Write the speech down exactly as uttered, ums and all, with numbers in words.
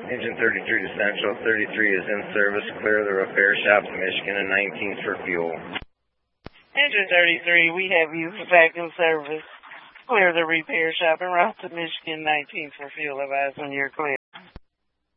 Engine thirty-three to Central. thirty-three is in service. Clear the repair shop to Michigan, and nineteen's for fuel. Engine thirty-three, we have you back in service. Clear the repair shop and route to Michigan. nineteen's for fuel. Advise when you're clear.